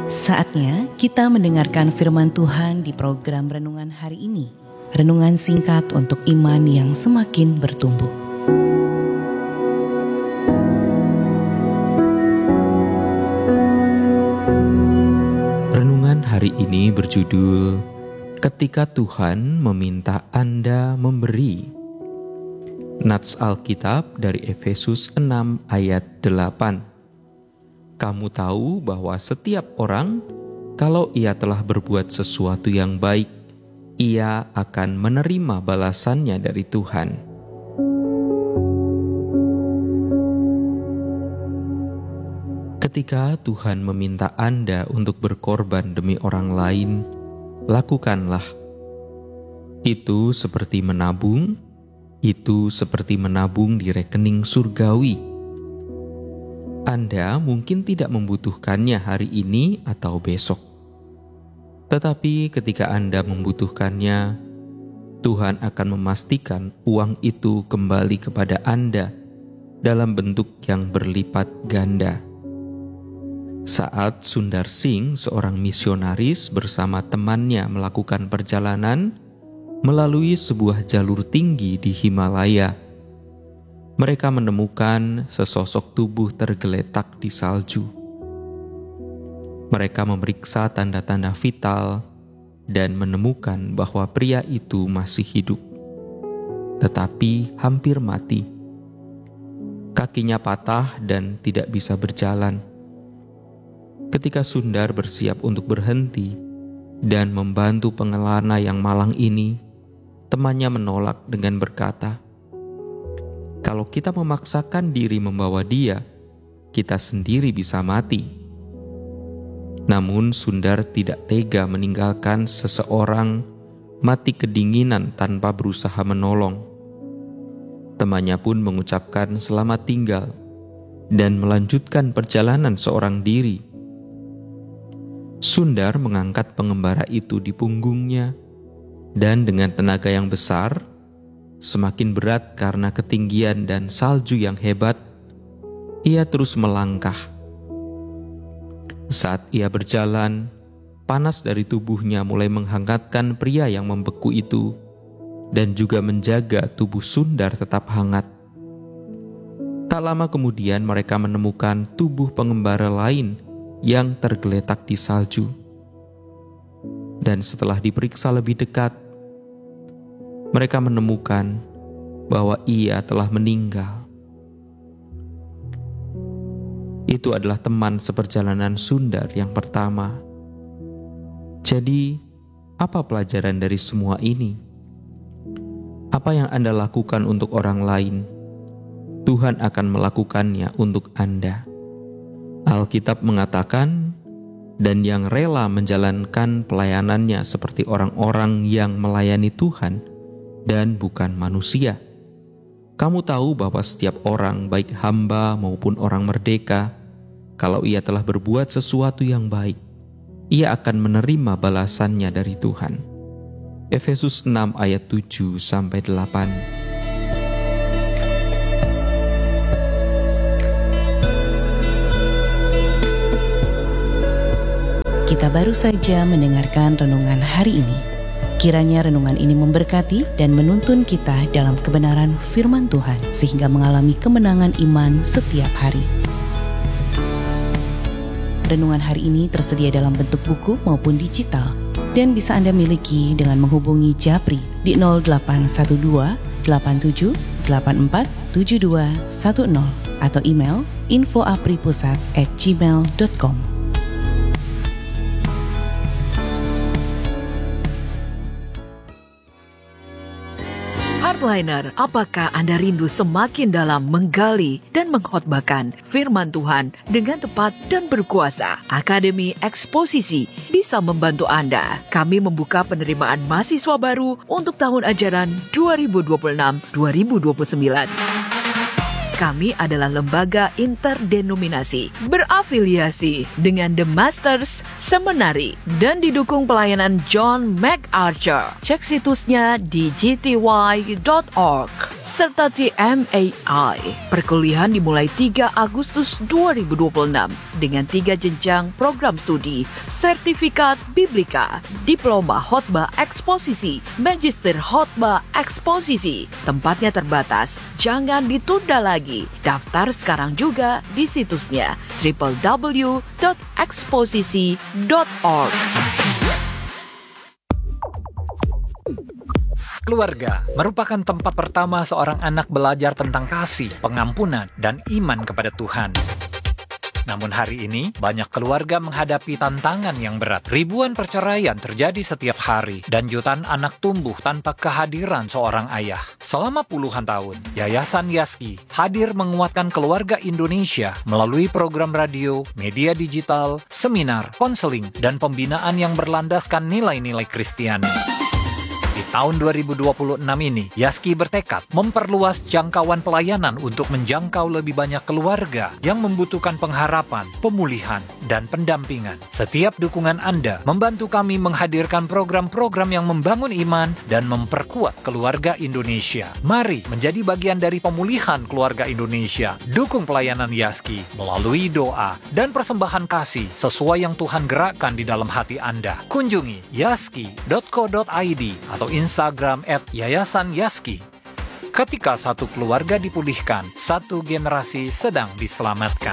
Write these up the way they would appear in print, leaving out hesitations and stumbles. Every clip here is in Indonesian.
Saatnya kita mendengarkan firman Tuhan di program Renungan hari ini. Renungan singkat untuk iman yang semakin bertumbuh. Renungan hari ini berjudul Ketika Tuhan Meminta Anda Memberi. Nats Alkitab dari Efesus 6 ayat 8. Kamu tahu bahwa setiap orang, kalau ia telah berbuat sesuatu yang baik, ia akan menerima balasannya dari Tuhan. Ketika Tuhan meminta Anda untuk berkorban demi orang lain, lakukanlah. Itu seperti menabung di rekening surgawi. Anda mungkin tidak membutuhkannya hari ini atau besok. Tetapi ketika Anda membutuhkannya, Tuhan akan memastikan uang itu kembali kepada Anda dalam bentuk yang berlipat ganda. Saat Sundar Singh, seorang misionaris bersama temannya melakukan perjalanan melalui sebuah jalur tinggi di Himalaya, mereka menemukan sesosok tubuh tergeletak di salju. Mereka memeriksa tanda-tanda vital dan menemukan bahwa pria itu masih hidup, tetapi hampir mati. Kakinya patah dan tidak bisa berjalan. Ketika Sundar bersiap untuk berhenti dan membantu pengelana yang malang ini, temannya menolak dengan berkata, "Kalau kita memaksakan diri membawa dia, kita sendiri bisa mati." Namun Sundar tidak tega meninggalkan seseorang mati kedinginan tanpa berusaha menolong. Temannya pun mengucapkan selamat tinggal dan melanjutkan perjalanan seorang diri. Sundar mengangkat pengembara itu di punggungnya dan dengan tenaga yang besar, semakin berat karena ketinggian dan salju yang hebat, ia terus melangkah. Saat ia berjalan, panas dari tubuhnya mulai menghangatkan pria yang membeku itu dan juga menjaga tubuh Sundar tetap hangat. Tak lama kemudian mereka menemukan tubuh pengembara lain yang tergeletak di salju. Dan setelah diperiksa lebih dekat, mereka menemukan bahwa ia telah meninggal. Itu adalah teman seperjalanan Sundar yang pertama. Jadi, apa pelajaran dari semua ini? Apa yang Anda lakukan untuk orang lain, Tuhan akan melakukannya untuk Anda. Alkitab mengatakan, dan yang rela menjalankan pelayanannya seperti orang-orang yang melayani Tuhan dan bukan manusia. Kamu tahu bahwa setiap orang, baik hamba maupun orang merdeka, kalau ia telah berbuat sesuatu yang baik, ia akan menerima balasannya dari Tuhan. Efesus 6 ayat 7-8. Kita baru saja mendengarkan renungan hari ini. Kiranya renungan ini memberkati dan menuntun kita dalam kebenaran firman Tuhan sehingga mengalami kemenangan iman setiap hari. Renungan hari ini tersedia dalam bentuk buku maupun digital dan bisa Anda miliki dengan menghubungi Japri di 0812 87 84 7210 atau email info@apripusat@gmail.com. Hardliner, apakah Anda rindu semakin dalam menggali dan mengkhotbahkan firman Tuhan dengan tepat dan berkuasa? Akademi Eksposisi bisa membantu Anda. Kami membuka penerimaan mahasiswa baru untuk tahun ajaran 2026-2029. Kami adalah lembaga interdenominasi berafiliasi dengan The Masters Seminary dan didukung pelayanan John MacArthur. Cek situsnya di gty.org serta TMAI. Perkuliahan dimulai 3 Agustus 2026 dengan 3 jenjang program studi, sertifikat Biblika, diploma khotbah eksposisi, magister khotbah eksposisi. Tempatnya terbatas, jangan ditunda lagi. Daftar sekarang juga di situsnya www.eksposisi.org. Keluarga merupakan tempat pertama seorang anak belajar tentang kasih, pengampunan, dan iman kepada Tuhan. Namun hari ini, banyak keluarga menghadapi tantangan yang berat. Ribuan perceraian terjadi setiap hari, dan jutaan anak tumbuh tanpa kehadiran seorang ayah. Selama puluhan tahun, Yayasan Yaski hadir menguatkan keluarga Indonesia melalui program radio, media digital, seminar, konseling, dan pembinaan yang berlandaskan nilai-nilai Kristiani. Di tahun 2026 ini, Yaski bertekad memperluas jangkauan pelayanan untuk menjangkau lebih banyak keluarga yang membutuhkan pengharapan, pemulihan, dan pendampingan. Setiap dukungan Anda membantu kami menghadirkan program-program yang membangun iman dan memperkuat keluarga Indonesia. Mari menjadi bagian dari pemulihan keluarga Indonesia. Dukung pelayanan Yaski melalui doa dan persembahan kasih sesuai yang Tuhan gerakkan di dalam hati Anda. Kunjungi yaski.co.id atau Instagram @Yayasan Yaski. Ketika satu keluarga dipulihkan, satu generasi sedang diselamatkan.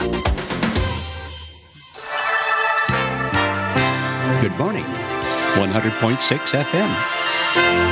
Good morning, 100.6 FM.